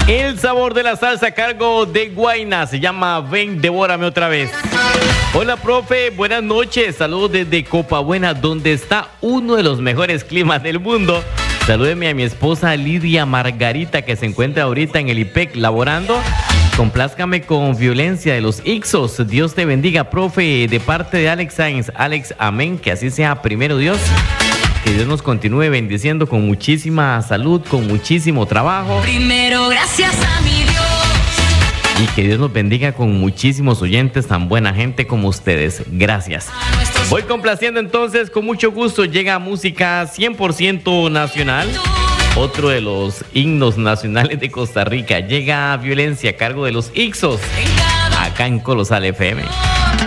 El sabor de la salsa a cargo de Guayna se llama Ven, devórame otra vez. Hola, profe, buenas noches. Saludos desde Copabuena, donde está uno de los mejores climas del mundo. Salúdeme a mi esposa Lidia Margarita, que se encuentra ahorita en el IPEC laborando. Complázcame con Violencia de los Ixos. Dios te bendiga, profe, de parte de Alex Sainz. Alex, amén, que así sea, primero Dios. Que Dios nos continúe bendiciendo con muchísima salud, con muchísimo trabajo. Primero, gracias a mi Dios. Y que Dios nos bendiga con muchísimos oyentes, tan buena gente como ustedes. Gracias. Voy complaciendo entonces, con mucho gusto, llega música 100% nacional. Otro de los himnos nacionales de Costa Rica. Llega Violencia a cargo de los Ixos, acá en Colosal FM.